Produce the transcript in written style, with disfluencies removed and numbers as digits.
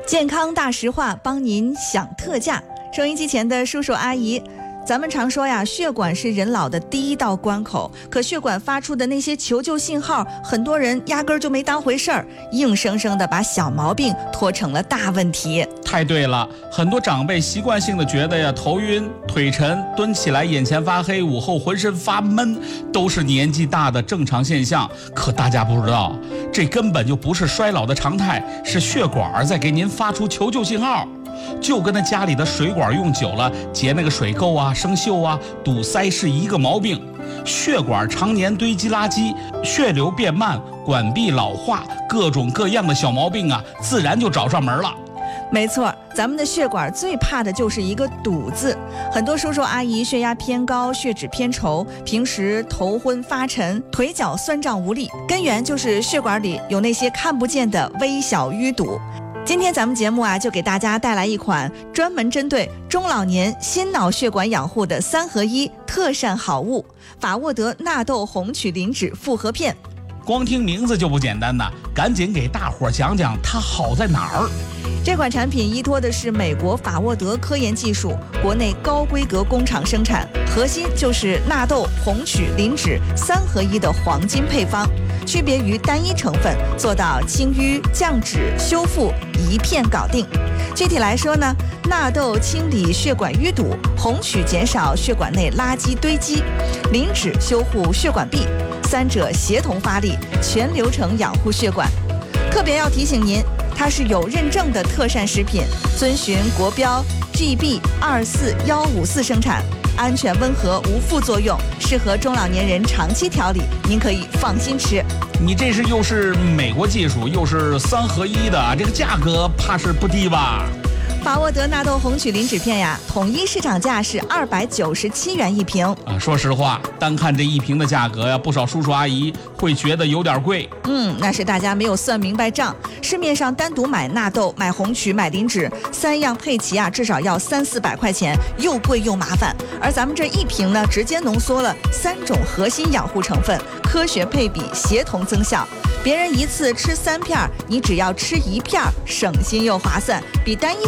健康大实话，帮您享特价。收音机前的叔叔阿姨，咱们常说呀，血管是人老的第一道关口，可血管发出的那些求救信号，很多人压根儿就没当回事儿，硬生生的把小毛病拖成了大问题。 太对了，很多长辈习惯性的觉得呀，头晕、腿沉、蹲起来眼前发黑、午后浑身发闷，都是年纪大的正常现象。可大家不知道，这根本就不是衰老的常态，是血管在给您发出求救信号。就跟那家里的水管用久了结那个水垢啊、生锈啊、堵塞是一个毛病。血管常年堆积垃圾，血流变慢，管壁老化，各种各样的小毛病啊，自然就找上门了。 没错，咱们的血管最怕的就是一个堵字。很多叔叔阿姨血压偏高，血脂偏稠，平时头昏发沉，腿脚酸胀无力，根源就是血管里有那些看不见的微小淤堵。今天咱们节目就给大家带来一款专门针对中老年心脑血管养护的3合1特膳好物——法沃德纳豆红曲磷脂复合片。 光听名字就不简单呐，赶紧给大伙讲讲它好在哪儿。 这款产品依托的是美国法沃德科研技术，国内高规格工厂生产，核心就是纳豆、红曲、磷脂3合1的黄金配方，区别于单一成分，做到清淤、降脂、修复一片搞定。具体来说呢，纳豆清理血管淤堵，红曲减少血管内垃圾堆积，磷脂修护血管壁，三者协同发力，全流程养护血管。特别要提醒您，它是有认证的特膳食品，遵循国标 GB24154生产，安全温和无副作用，适合中老年人长期调理，您可以放心吃。 你这是又是美国技术，又是3合1的，这个价格怕是不低吧？ 法沃德纳豆红曲磷脂片呀，统一市场价是297元一瓶。 说实话，单看这一瓶的价格呀，不少叔叔阿姨会觉得有点贵。 那是大家没有算明白账。市面上单独买纳豆、买红曲、买磷脂3样配齐至少要300-400块钱，又贵又麻烦。而咱们这一瓶呢，直接浓缩了3种核心养护成分，科学配比，协同增效。别人一次吃3片，你只要吃1片，省心又划算，比单一